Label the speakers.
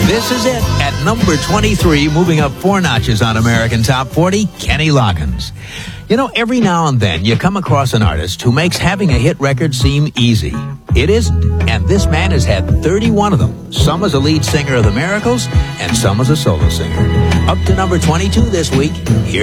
Speaker 1: This is it. At number 23, moving up 4 notches on American Top 40, Kenny Loggins. You know, every now and then you come across an artist who makes having a hit record seem easy. It isn't, and this man has had 31 of them, some as a lead singer of the Miracles and some as a solo singer. Up to number 22 this week, here